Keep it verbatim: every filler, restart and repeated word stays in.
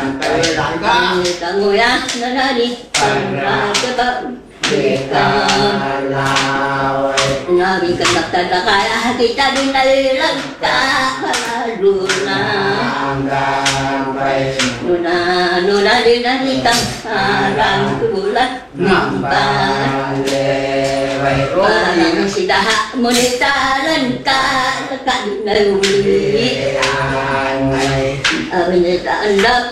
Tanguya nanani pangkataba Nabi katakta kaya kita din nalilagta Luna Luna Luna din nalikang Arang kulat Parang sidaha Munitaran ka Kanaluli Aminita anda